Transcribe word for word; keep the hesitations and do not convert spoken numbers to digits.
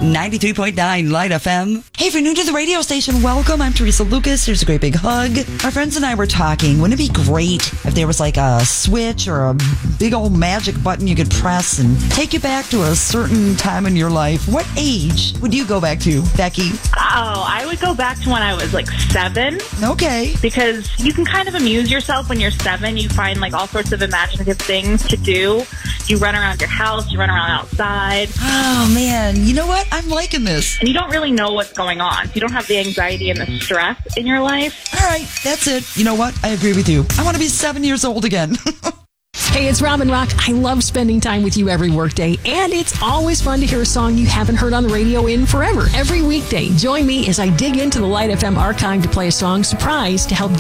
ninety-three point nine Light F M. Hey, if you're new to the radio station, welcome. I'm Teresa Lucas. Here's a great big hug. Our friends and I were talking. Wouldn't it be great if there was like a switch or a big old magic button you could press and take you back to a certain time in your life? What age would you go back to, Becky? Oh, I would go back to when I was like seven. Okay. Because you can kind of amuse yourself when you're seven. You find like all sorts of imaginative things to do. You run around your house. You run around outside. Oh, man. You know what? I'm liking this. And you don't really know what's going on. You don't have the anxiety and the stress in your life. All right. That's it. You know what? I agree with you. I want to be seven years old again. Hey, it's Robin Rock. I love spending time with you every workday, and it's always fun to hear a song you haven't heard on the radio in forever. Every weekday, join me as I dig into the Light F M archive to play a song surprise to help